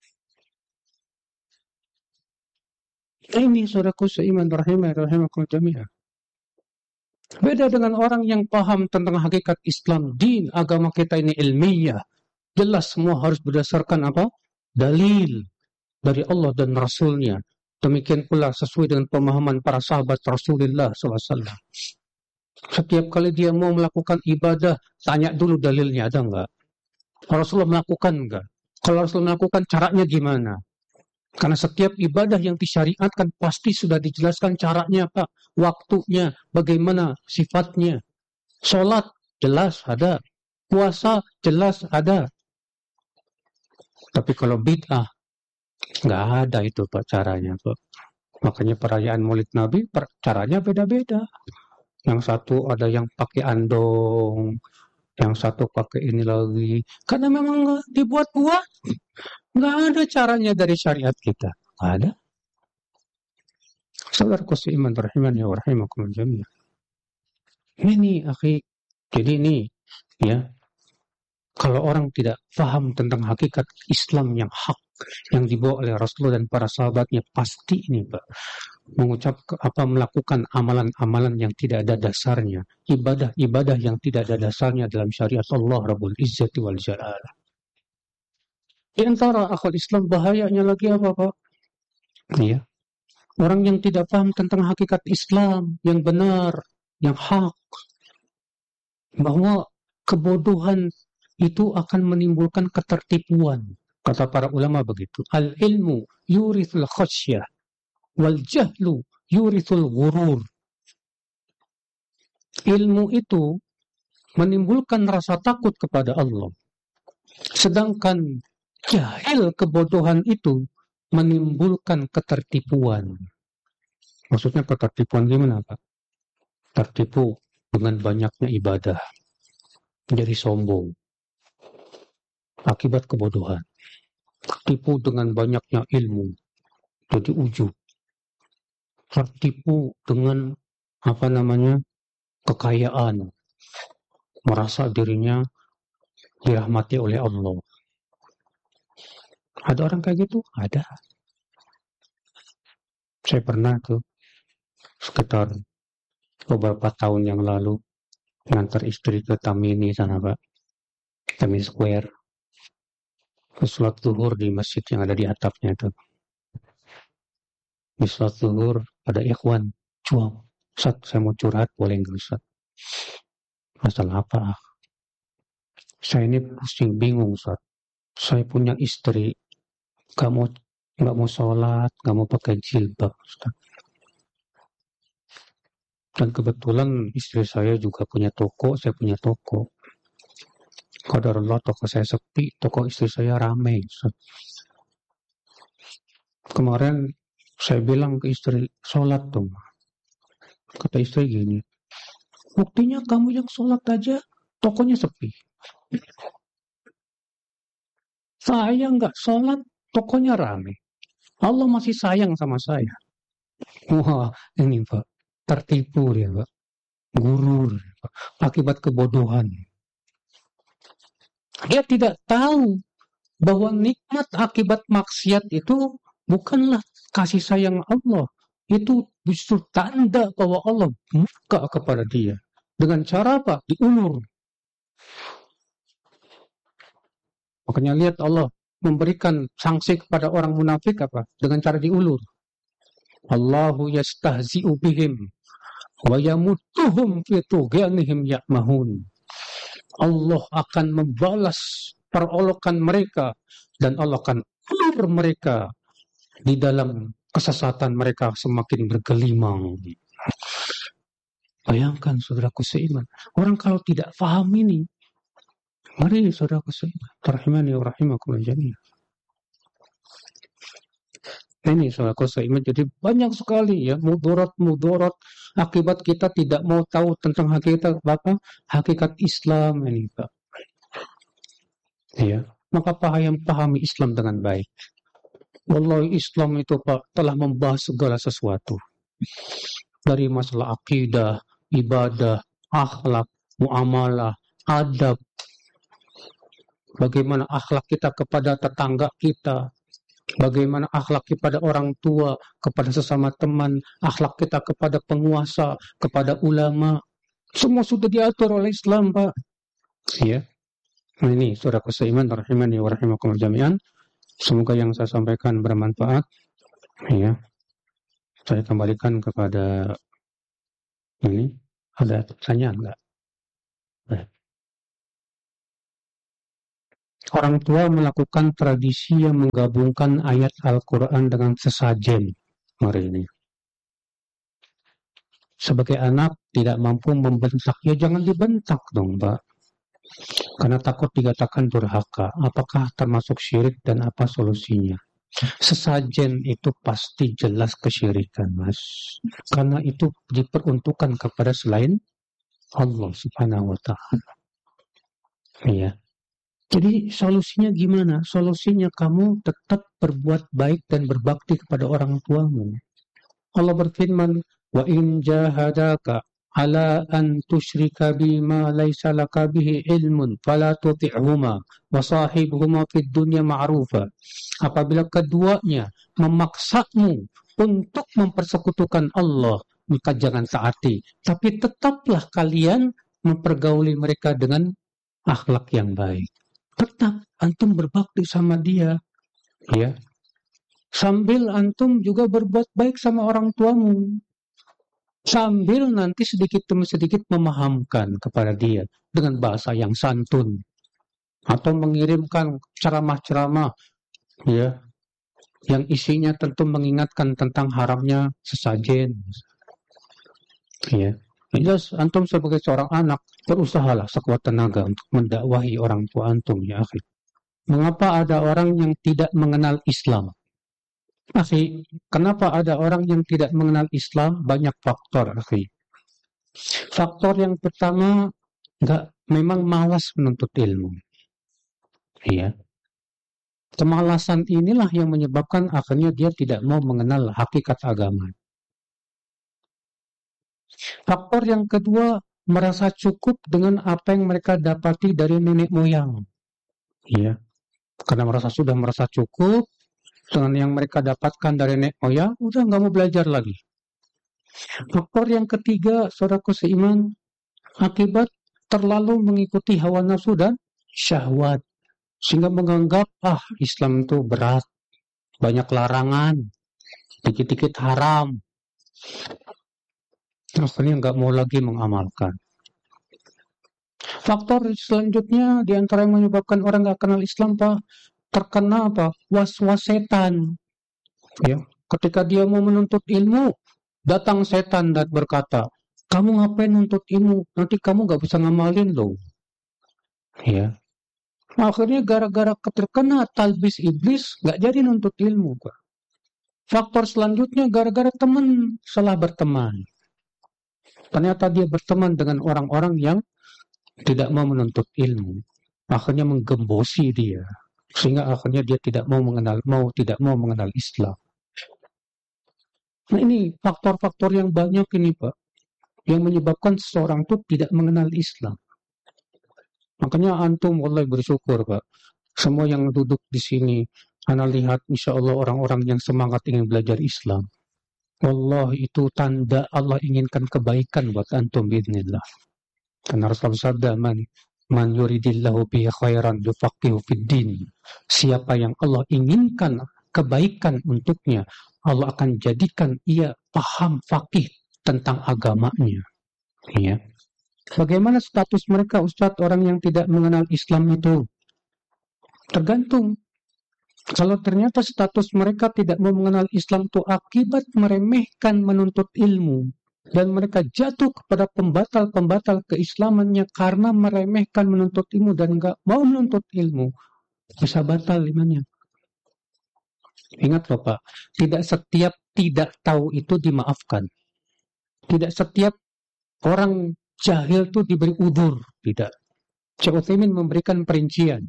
Ini saudaraku seiman rahimakumullah jami'an. Beda dengan orang yang paham tentang hakikat Islam, din, agama kita ini ilmiah. Jelas semua harus berdasarkan apa? Dalil dari Allah dan Rasulnya. Demikian pula sesuai dengan pemahaman para sahabat Rasulullah SAW. Setiap kali dia mau melakukan ibadah, tanya dulu dalilnya ada enggak. Rasulullah melakukan enggak? Kalau Rasulullah melakukan, caranya gimana? Karena setiap ibadah yang disyariatkan pasti sudah dijelaskan caranya, Pak. Waktunya, bagaimana sifatnya. Sholat, jelas ada. Puasa, jelas ada. Tapi kalau bid'ah, nggak ada itu, Pak, caranya, Pak. Makanya perayaan Maulid Nabi, caranya beda-beda. Yang satu ada yang pakai andong, yang satu pakai ini lagi. Karena memang nggak dibuat-buat. Nggak ada caranya dari syariat kita. Nggak ada. Saudaraku seiman rahimani wa rahimakum jami'an. Ini, akhi. Jadi ini, ya. Kalau orang tidak paham tentang hakikat Islam yang hak, yang dibawa oleh Rasulullah dan para sahabatnya, pasti ini, Pak, melakukan amalan-amalan yang tidak ada dasarnya, ibadah-ibadah yang tidak ada dasarnya dalam syariat Allah Rabbul Izzati wal Jalal. Di antara akal Islam bahayanya lagi apa, Pak? Ya. Orang yang tidak paham tentang hakikat Islam yang benar, yang hak, bahwa kebodohan itu akan menimbulkan ketertipuan. Kata para ulama begitu. Al-ilmu yurithul khasyah wal jahlu yurithul ghurur. Ilmu itu menimbulkan rasa takut kepada Allah. Sedangkan jahil, kebodohan itu menimbulkan ketertipuan. Maksudnya ketertipuan gimana, Pak? Tertipu dengan banyaknya ibadah. Jadi sombong. Akibat kebodohan. Tertipu dengan banyaknya ilmu. Jadi ujub. Tertipu dengan kekayaan. Merasa dirinya dirahmati oleh Allah. Ada orang kayak gitu? Ada. Saya pernah tuh sekitar beberapa tahun yang lalu ngantar istri ke Tamini sana, Pak. Tamini Square. Ke sholat zuhur di masjid yang ada di atapnya itu. Di sholat zuhur ada ikhwan. Cuam. Ustaz, saya mau curhat, boleh nggak, Ustaz? Masalah apa? Saya ini pusing, bingung, Ustaz. Saya punya istri, nggak mau sholat, nggak mau pakai jilbab, Ustaz. Dan kebetulan istri saya juga punya toko, saya punya toko. Qadarullah, toko saya sepi, toko istri saya ramai, Ustaz. Kemarin saya bilang ke istri, sholat dong. Kata istri gini, buktinya kamu yang sholat aja, tokonya sepi. Saya nggak sholat, tokonya ramai. Allah masih sayang sama saya. Wah, ini Pak, tertipu dia, Pak. Gurur, Pak. Akibat kebodohan. Dia tidak tahu bahwa nikmat akibat maksiat itu bukanlah kasih sayang Allah. Itu justru tanda bahwa Allah murka kepada dia. Dengan cara apa? Diulur. Makanya lihat Allah memberikan sanksi kepada orang munafik apa? Dengan cara diulur. Allahu yastahzi'u bihim wa yamuttuhum fi tughyanihim ya'mahun. Allah akan membalas perolokan mereka dan Allah akan ulur mereka di dalam kesesatan mereka semakin bergelimang. Bayangkan saudaraku seiman, orang kalau tidak paham ini, mari saudaraku seiman, rahimani wa rahimakumullah jami'an. Ini saudaraku seiman, jadi banyak sekali ya mudarat akibat kita tidak mau tahu tentang hakikat Islam ini, Pak. Ya, maka pahami Islam dengan baik. Wallahi Islam itu, Pak, telah membahas segala sesuatu. Dari masalah akidah, ibadah, akhlak, muamalah, adab. Bagaimana akhlak kita kepada tetangga kita. Bagaimana akhlak kepada orang tua, kepada sesama teman, akhlak kita kepada penguasa, kepada ulama. Semua sudah diatur oleh Islam, Pak. Ya. Nah, ini saudaraku seiman rahimani wa rahimakumullah jami'an. Semoga yang saya sampaikan bermanfaat. Ya. Saya kembalikan kepada ini. Ada pertanyaan enggak? Orang tua melakukan tradisi yang menggabungkan ayat Al-Quran dengan sesajen hari ini. Sebagai anak tidak mampu membentak, ya jangan dibentak dong, Pak. Karena takut dikatakan durhaka. Apakah termasuk syirik dan apa solusinya? Sesajen itu pasti jelas kesyirikan, Mas. Karena itu diperuntukkan kepada selain Allah Subhanahu wa Ta'ala. Iya. Jadi solusinya gimana? Solusinya kamu tetap berbuat baik dan berbakti kepada orang tuamu. Allah berfirman, "Wa in jahadaka ala an tusyrika bima laysa laka bihi ilmun fala tuti'huma wa sahibhuma fid dunya ma'rufa." Apabila keduanya memaksamu untuk mempersekutukan Allah, maka jangan taati, tapi tetaplah kalian mempergauli mereka dengan akhlak yang baik. Tetap antum berbakti sama dia, ya. Sambil antum juga berbuat baik sama orang tuamu. Sambil nanti sedikit demi sedikit memahamkan kepada dia dengan bahasa yang santun. Atau mengirimkan ceramah-ceramah, ya, yang isinya tentu mengingatkan tentang haramnya sesajen. Ya. Jelas antum sebagai seorang anak berusahalah sekuat tenaga untuk mendakwahi orang tua antum, ya akhi. Mengapa ada orang yang tidak mengenal Islam? Akhi, kenapa ada orang yang tidak mengenal Islam? Banyak faktor, akhi. Faktor yang pertama, memang malas menuntut ilmu. Iya. Kemalasan inilah yang menyebabkan akhirnya dia tidak mau mengenal hakikat agama. Faktor yang kedua, merasa cukup dengan apa yang mereka dapati dari nenek moyang. Iya. Karena sudah merasa cukup dengan yang mereka dapatkan dari nenek moyang, udah nggak mau belajar lagi. Faktor yang ketiga, saudaraku seiman, akibat terlalu mengikuti hawa nafsu dan syahwat, sehingga menganggap Islam itu berat, banyak larangan, dikit-dikit haram. Akhirnya nggak mau lagi mengamalkan. Faktor selanjutnya di antara yang menyebabkan orang nggak kenal Islam, Pak, terkena was-was setan. Ya, ketika dia mau menuntut ilmu, datang setan dan berkata, kamu ngapain nuntut ilmu? Nanti kamu nggak bisa ngamalin loh. Ya, akhirnya gara-gara terkena talbis iblis, nggak jadi nuntut ilmu, Pak. Faktor selanjutnya gara-gara teman salah berteman. Ternyata dia berteman dengan orang-orang yang tidak mau menuntut ilmu. Akhirnya menggembosi dia. Sehingga akhirnya dia tidak mau mengenal Islam. Nah, ini faktor-faktor yang banyak ini, Pak, yang menyebabkan seseorang itu tidak mengenal Islam. Makanya antum wallahi bersyukur, Pak. Semua yang duduk di sini, ana lihat insya Allah orang-orang yang semangat ingin belajar Islam. Wallahi itu tanda Allah inginkan kebaikan buat antum biidznillah. Karena Rasulullah sabda, man yuridillahu bihi khairan yufaqihu fid din. Siapa yang Allah inginkan kebaikan untuknya, Allah akan jadikan ia paham faqih tentang agamanya. Ya. Bagaimana status mereka, Ustaz, orang yang tidak mengenal Islam itu? Tergantung. Kalau ternyata status mereka tidak mau mengenal Islam itu akibat meremehkan menuntut ilmu, dan mereka jatuh kepada pembatal-pembatal keislamannya karena meremehkan menuntut ilmu dan nggak mau menuntut ilmu, bisa batal imannya. Ingat loh, Pak, tidak setiap tidak tahu itu dimaafkan. Tidak setiap orang jahil itu diberi udzur, tidak. Syekh Utsaimin memberikan perincian.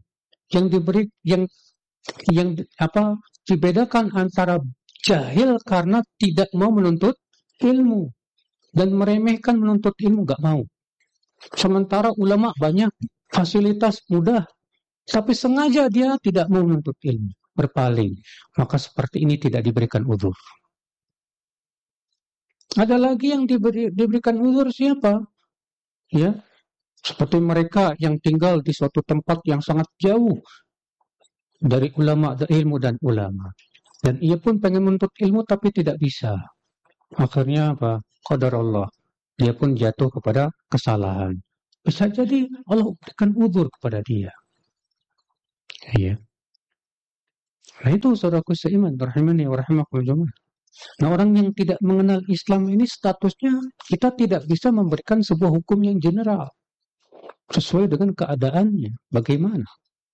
Yang dibedakan antara jahil karena tidak mau menuntut ilmu dan meremehkan menuntut ilmu, gak mau. Sementara ulama banyak, fasilitas mudah, tapi sengaja dia tidak mau menuntut ilmu, berpaling. Maka seperti ini tidak diberikan uzur. Ada lagi yang diberikan uzur siapa? Ya, seperti mereka yang tinggal di suatu tempat yang sangat jauh dari ulama, ilmu dan ulama. Dan ia pun pengen menuntut ilmu tapi tidak bisa. Akhirnya apa? Qadar Allah. Dia pun jatuh kepada kesalahan. Bisa jadi Allah berikan uzur kepada dia. Iya. Nah itu saudaraku seiman, rahimani wa rahimakumullah jami'an. Nah orang yang tidak mengenal Islam ini statusnya kita tidak bisa memberikan sebuah hukum yang general sesuai dengan keadaannya. Bagaimana?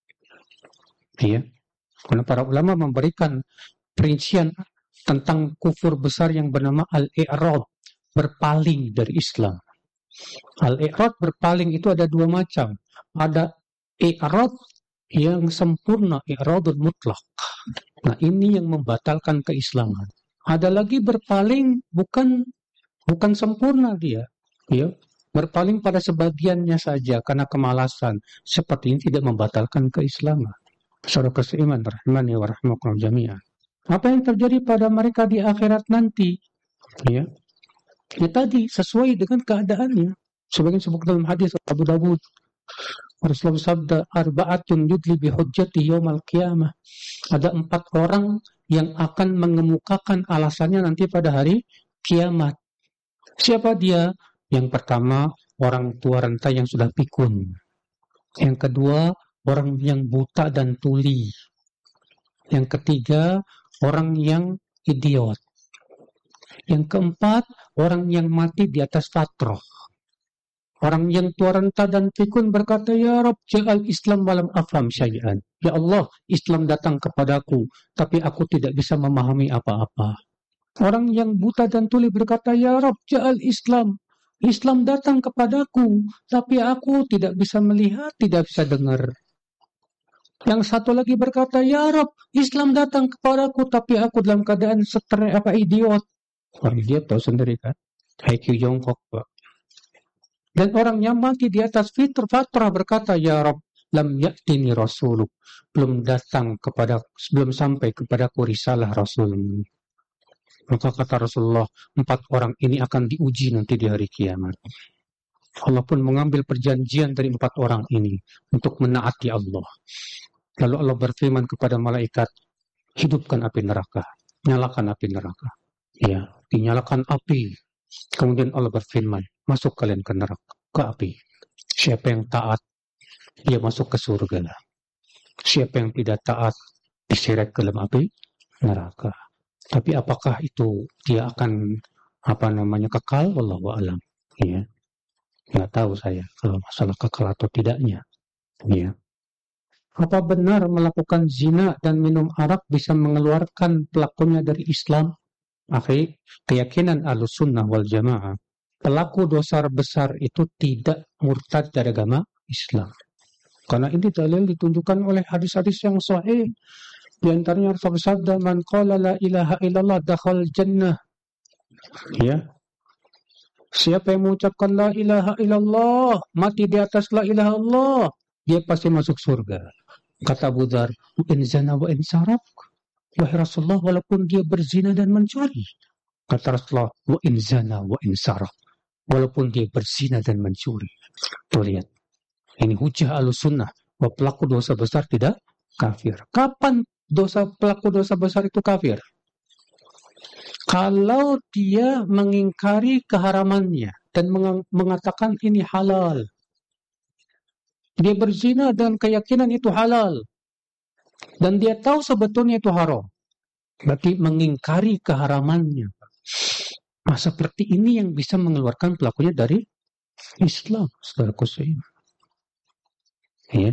Iya. Karena para ulama memberikan perincian tentang kufur besar yang bernama al-i'rad, berpaling dari Islam. Al-i'rad berpaling itu ada dua macam. Ada i'rad yang sempurna, i'radul mutlak. Nah, ini yang membatalkan keislaman. Ada lagi berpaling bukan sempurna dia. Ya, berpaling pada sebagiannya saja karena kemalasan. Seperti ini tidak membatalkan keislaman. Saudara seiman rahimani wa rahimakumullah jami'an. Apa yang terjadi pada mereka di akhirat nanti? Ya, tadi sesuai dengan keadaannya. Sebagian disebut dalam hadis Abu Dawud, Rasulullah sabda, arba'atun yudli bihujjati yaumal qiyamah. Ada 4 orang yang akan mengemukakan alasannya nanti pada hari kiamat. Siapa dia? Yang pertama, orang tua renta yang sudah pikun. Yang kedua, orang yang buta dan tuli. Yang ketiga, orang yang idiot. Yang keempat, orang yang mati di atas fatrah. Orang yang tua renta dan pikun berkata, Ya Rabb, ja'al Islam walam afham syai'an. Ya Allah, Islam datang kepadaku, tapi aku tidak bisa memahami apa-apa. Orang yang buta dan tuli berkata, Ya Rabb, ja'al Islam. Islam datang kepadaku, tapi aku tidak bisa melihat, tidak bisa dengar. Yang satu lagi berkata, Ya Rabb, Islam datang kepadaku, tapi aku dalam keadaan idiot. Orang idiot tahu sendiri kan? IQ jongkok, Pak. Dan orang yang mati di atas fatrah berkata, Ya Rabb, lam ya'tini rasuluk. Belum sampai kepadaku risalah Rasulmu. Maka kata Rasulullah, 4 orang ini akan diuji nanti di hari kiamat. Allah pun mengambil perjanjian dari 4 orang ini untuk menaati Allah. Lalu Allah berfirman kepada malaikat, hidupkan api neraka, nyalakan api neraka. Ya, dinyalakan api. Kemudian Allah berfirman, masuk kalian ke neraka, ke api. Siapa yang taat, dia masuk ke surga. Siapa yang tidak taat, diseret ke dalam api neraka. Tapi apakah itu dia akan kekal? Wallahu a'lam. Ya, nggak tahu saya kalau masalah kekal atau tidaknya. Ya. Apa benar melakukan zina dan minum arak bisa mengeluarkan pelakunya dari Islam? Akhir keyakinan Ahlussunnah wal Jamaah, pelaku dosa besar itu tidak murtad dari agama Islam. Karena ini dalil ditunjukkan oleh hadis-hadis yang sahih. Di antaranya Rasulullah bersabda, "Man qala la ilaha illallah dakhal jannah." Ya. Siapa yang mengucapkan la ilaha illallah, mati di atas la ilaha illallah, dia pasti masuk surga. Kata Abu Dzar, "In zana wa in saraq." Wahai Rasulullah, walaupun dia berzina dan mencuri. Kata Rasulullah, wa in zana wa in saraq. Walaupun dia berzina dan mencuri. Tuh lihat. Ini hujah Ahlussunnah bahwa pelaku dosa besar tidak kafir. Kapan pelaku dosa besar itu kafir? Kalau dia mengingkari keharamannya dan mengatakan ini halal. Dia berzina dan keyakinan itu halal. Dan dia tahu sebetulnya itu haram. Berarti mengingkari keharamannya. Nah, seperti ini yang bisa mengeluarkan pelakunya dari Islam, saudaraku seiman. Ya.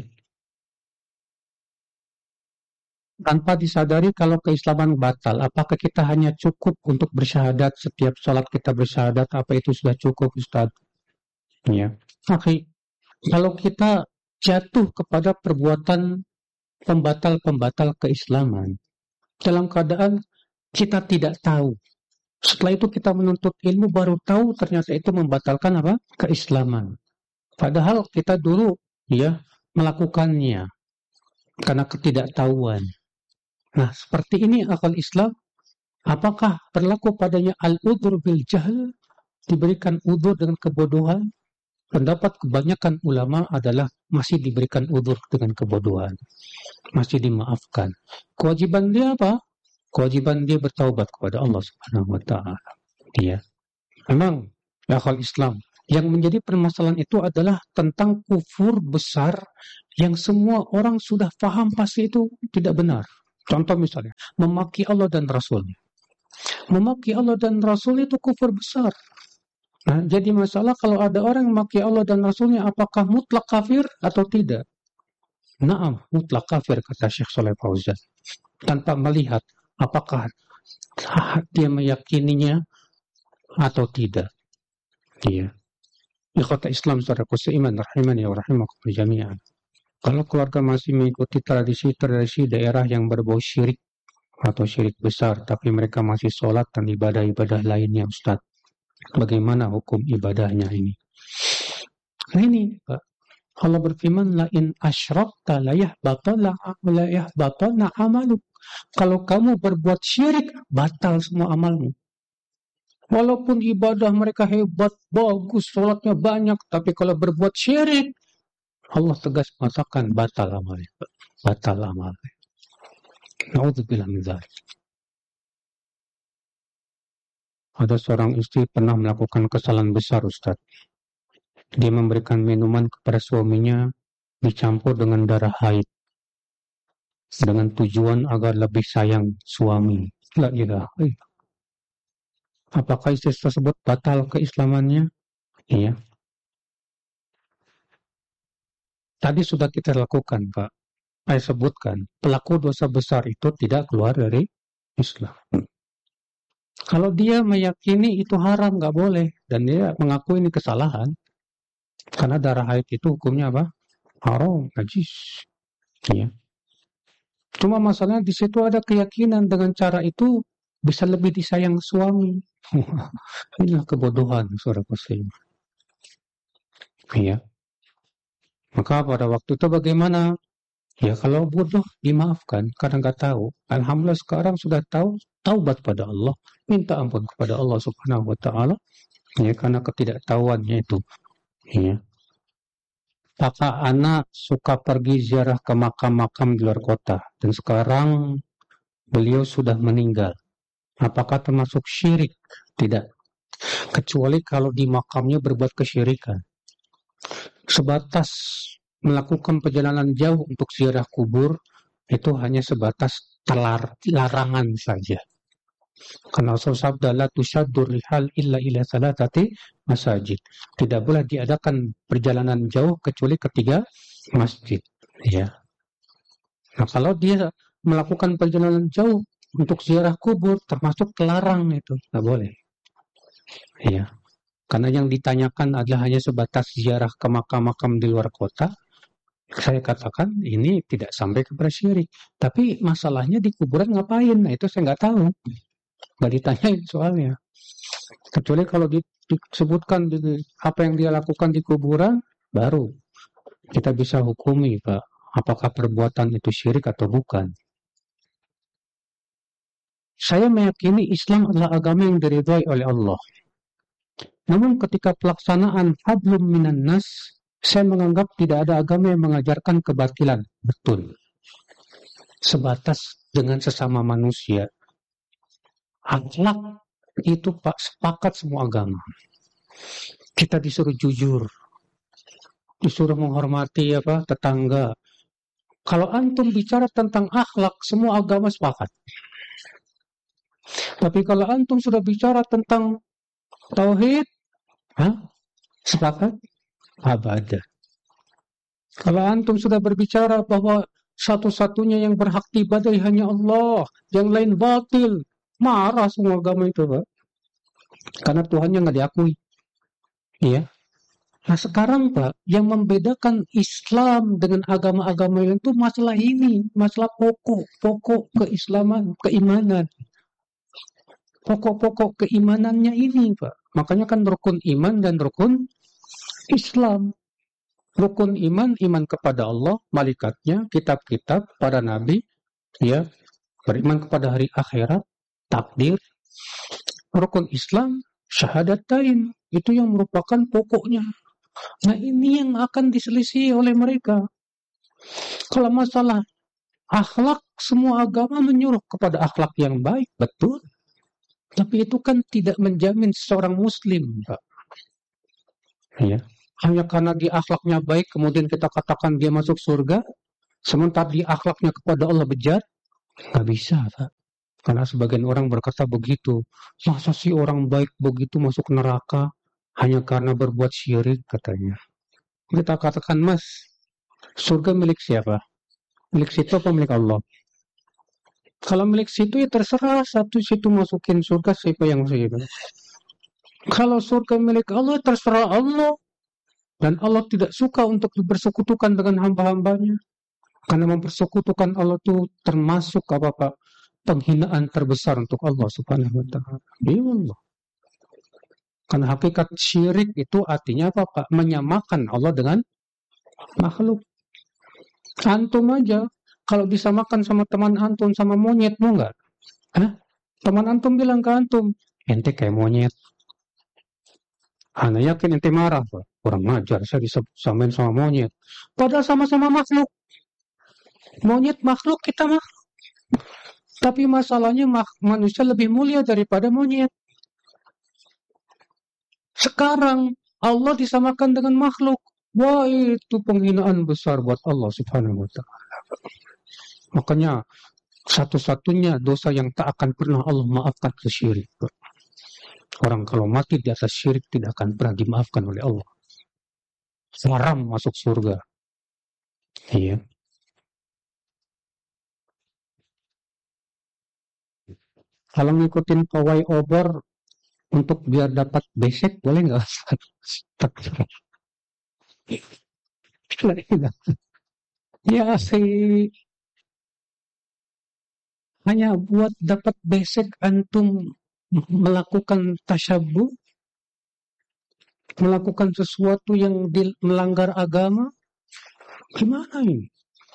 Tanpa disadari kalau keislaman batal, apakah kita hanya cukup untuk bersyahadat setiap sholat kita bersyahadat? Apa itu sudah cukup, Ustaz? Ya. Oke. Kalau kita jatuh kepada perbuatan pembatal-pembatal keislaman, dalam keadaan kita tidak tahu. Setelah itu kita menuntut ilmu baru tahu ternyata itu membatalkan apa? Keislaman. Padahal kita dulu melakukannya karena ketidaktahuan. Nah, seperti ini akal Islam. Apakah berlaku padanya al-udhur bil jahl? Diberikan udhur dengan kebodohan? Pendapat kebanyakan ulama adalah masih diberikan udhur dengan kebodohan. Masih dimaafkan. Kewajiban dia apa? Kewajiban dia bertaubat kepada Allah Subhanahu wa taala. Dia memang akal Islam yang menjadi permasalahan itu adalah tentang kufur besar yang semua orang sudah paham pasti itu tidak benar. Contoh misalnya, memaki Allah dan Rasul. Memaki Allah dan Rasul itu kufur besar. Nah, jadi masalah kalau ada orang memaki Allah dan Rasulnya, apakah mutlak kafir atau tidak? Naam, mutlak kafir, kata Syekh Saleh Fauzan. Tanpa melihat apakah dia meyakininya atau tidak. Iya. Ikhwata Islam, saudaraku seiman, rahimani wa rahimakum jami'an. Kalau keluarga masih mengikuti tradisi-tradisi daerah yang berbau syirik atau syirik besar, tapi mereka masih sholat dan ibadah-ibadah lainnya, Ustaz, bagaimana hukum ibadahnya ini? Nah ini, Pak. Allah berfirman, la in asyrakta la yahbatalna amaluk. Kalau kamu berbuat syirik, batal semua amalmu. Walaupun ibadah mereka hebat, bagus, sholatnya banyak, tapi kalau berbuat syirik, Allah tegas mengatakan batal amalnya. Batal amalnya. Na'udzubillah min dzalik. Ada seorang istri pernah melakukan kesalahan besar, Ustaz. Dia memberikan minuman kepada suaminya dicampur dengan darah haid dengan tujuan agar lebih sayang suami. La ilaha illallah. Apakah istri tersebut batal keislamannya? Iya. Tadi sudah kita lakukan, Pak. Saya sebutkan, pelaku dosa besar itu tidak keluar dari Islam. Kalau dia meyakini itu haram, nggak boleh, dan dia mengaku ini kesalahan, karena darah haid itu hukumnya apa? Haram, najis. Ya. Cuma masalahnya di situ ada keyakinan dengan cara itu bisa lebih disayang suami. Inilah kebodohan, saudara muslim. Iya. Maka pada waktu itu bagaimana? Ya kalau bodoh dimaafkan karena nggak tahu. Alhamdulillah sekarang sudah tahu, taubat pada Allah, minta ampun kepada Allah Subhanahu wa taala ya karena ketidaktahuannya itu. Ya. Kakak anak suka pergi ziarah ke makam-makam di luar kota dan sekarang beliau sudah meninggal. Apakah termasuk syirik? Tidak. Kecuali kalau di makamnya berbuat kesyirikan. Sebatas melakukan perjalanan jauh untuk ziarah kubur itu hanya sebatas larangan saja. Karena Rasul sabda la tusyaddur rihal illa ila salatati masajid. Tidak boleh diadakan perjalanan jauh kecuali ketiga masjid. Ya. Nah kalau dia melakukan perjalanan jauh untuk ziarah kubur termasuk terlarang itu, nggak boleh. Ya. Karena yang ditanyakan adalah hanya sebatas ziarah ke makam-makam di luar kota. Saya katakan ini tidak sampai kepada syirik. Tapi masalahnya di kuburan ngapain? Nah itu saya nggak tahu. Nggak ditanyain soalnya. Kecuali kalau disebutkan apa yang dia lakukan di kuburan, baru kita bisa hukumi, Pak. Apakah perbuatan itu syirik atau bukan. Saya meyakini Islam adalah agama yang diridhai oleh Allah. Namun ketika pelaksanaan hablum minan nas, saya menganggap tidak ada agama yang mengajarkan kebatilan. Betul. Sebatas dengan sesama manusia. Akhlak itu Pak sepakat semua agama. Kita disuruh jujur. Disuruh menghormati tetangga. Kalau antum bicara tentang akhlak, semua agama sepakat. Tapi kalau antum sudah bicara tentang tauhid, sepakat? Abada. Kalau antum sudah berbicara bahwa satu-satunya yang berhak ibadah hanya Allah, yang lain batil, marah semua agama itu, Pak. Karena Tuhannya nggak diakui. Iya. Nah sekarang, Pak, yang membedakan Islam dengan agama-agama yang itu masalah ini, masalah pokok keislaman, keimanan. Pokok-pokok keimanannya ini, Pak. Makanya kan rukun iman dan rukun Islam. Rukun iman kepada Allah, malaikatnya, kitab-kitab, para nabi, ya, beriman kepada hari akhirat, takdir. Rukun Islam, syahadatain, itu yang merupakan pokoknya. Nah ini yang akan diselisih oleh mereka. Kalau masalah akhlak, semua agama menyuruh kepada akhlak yang baik, betul. Tapi itu kan tidak menjamin seorang muslim, Pak. Ya. Hanya karena dia akhlaknya baik, kemudian kita katakan dia masuk surga, sementara dia akhlaknya kepada Allah bejat, nggak bisa, Pak. Karena sebagian orang berkata begitu. Masa sih orang baik begitu masuk neraka hanya karena berbuat syirik, katanya. Kita katakan, Mas, surga milik siapa? Milik situ apa milik Allah? Kalau milik situ ya terserah, satu situ masukin surga, siapa yang masuk itu. Kalau surga milik Allah, terserah Allah. Dan Allah tidak suka untuk dipersekutukan dengan hamba-hambanya. Karena mempersekutukan Allah itu termasuk apa Pak? Penghinaan terbesar untuk Allah Subhanahu wa taala. Ya Allah. Karena hakikat syirik itu artinya apa Pak? Menyamakan Allah dengan makhluk. Antum aja kalau disamakan sama teman antum sama monyet mau nggak? Hah? Teman antum bilang ke antum, ente kayak monyet. Ana yakin ente marah Pak. Kurang ajar saya disamain sama monyet. Padahal sama-sama makhluk. Monyet makhluk, kita makhluk. Tapi masalahnya manusia lebih mulia daripada monyet. Sekarang Allah disamakan dengan makhluk. Wah, itu penghinaan besar buat Allah Subhanahu wa taala. Makanya satu-satunya dosa yang tak akan pernah Allah maafkan itu syirik. Orang kalau mati di atas syirik tidak akan pernah dimaafkan oleh Allah. Haram masuk surga. Iya. Kalau ngikutin pawai obor untuk biar dapat basic boleh nggak? Ya sih, hanya buat dapat basic antum melakukan tasyabuh, melakukan sesuatu yang melanggar agama, gimana ini?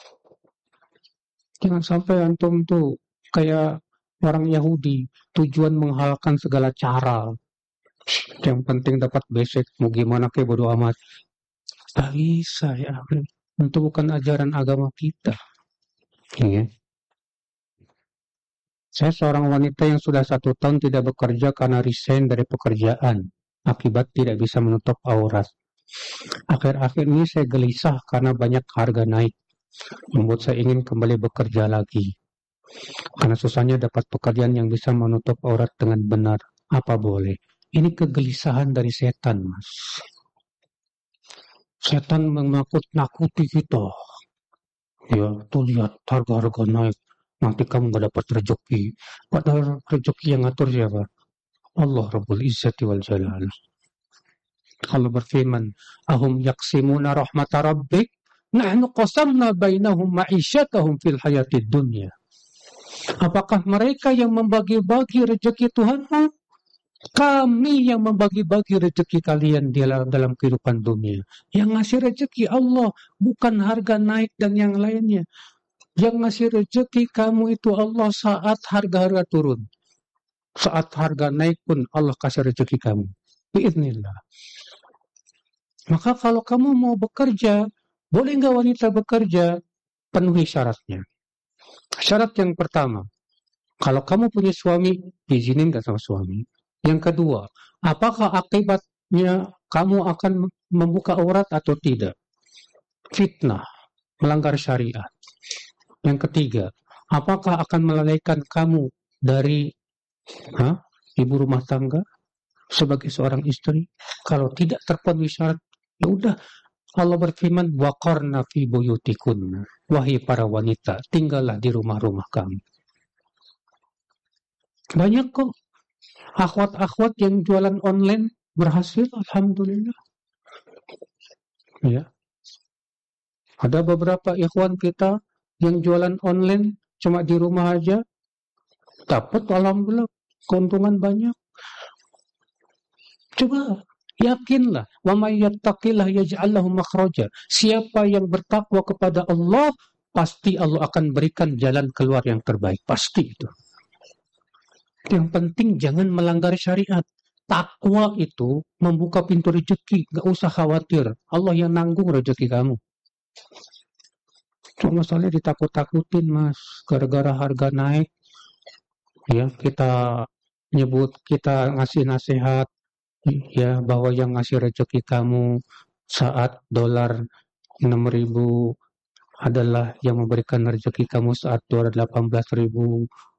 Jangan sampai antum tuh kayak orang Yahudi, tujuan menghalalkan segala cara. Yang penting dapat basic, mau gimana kayak bodo amat. Tak bisa ya, itu bukan ajaran agama kita. Ya. Saya seorang wanita yang sudah 1 tahun tidak bekerja karena resign dari pekerjaan. Akibat tidak bisa menutup aurat. Akhir-akhir ini saya gelisah karena banyak harga naik. Membuat saya ingin kembali bekerja lagi. Karena susahnya dapat pekerjaan yang bisa menutup aurat dengan benar. Apa boleh? Ini kegelisahan dari setan, Mas. Setan menakut-nakuti kita. Ya, tuh lihat harga-harga naik. Nanti kamu gak dapat rezeki. Padahal rezeki yang ngatur siapa? Allah Rabbul Izzati wal Jalal. Allah berfirman, ahum yaksimuna rahmata rabbik, nahnu qasamna bainahum ma'isyatahum fil hayatid dunya. Apakah mereka yang membagi-bagi rezeki Tuhanmu? Kami yang membagi-bagi rezeki kalian dalam kehidupan dunia. Yang ngasih rezeki Allah, bukan harga naik dan yang lainnya. Yang ngasih rezeki kamu itu Allah saat harga-harga turun. Saat harga naik pun Allah kasih rezeki kamu. Biiznillah. Maka kalau kamu mau bekerja, boleh nggak wanita bekerja? Penuhi syaratnya. Syarat yang pertama, kalau kamu punya suami, izinin nggak sama suami? Yang kedua, apakah akibatnya kamu akan membuka aurat atau tidak? Fitnah, melanggar syariat. Yang ketiga, apakah akan melalaikan kamu dari ibu rumah tangga sebagai seorang istri? Kalau tidak terpenuhi syarat, ya udah. Allah berfirman, waqarna fi buyutikunna. Wahai para wanita, tinggallah di rumah-rumah kamu. Banyak kok akhwat-akhwat yang jualan online berhasil, alhamdulillah. Ya. Ada beberapa ikhwan kita yang jualan online cuma di rumah aja, dapat alhamdulillah keuntungan banyak. Coba yakinlah, wa may yattaqillah yaj'al lahu makhraja. Siapa yang bertakwa kepada Allah, pasti Allah akan berikan jalan keluar yang terbaik, pasti itu. Yang penting jangan melanggar syariat. Takwa itu membuka pintu rezeki, gak usah khawatir. Allah yang nanggung rezeki kamu. Cuma masalahnya ditakut-takutin, Mas. Gara-gara harga naik, ya kita nyebut kita ngasih nasihat ya bahwa yang ngasih rezeki kamu saat dolar 6.000 adalah yang memberikan rezeki kamu saat dolar 18.000.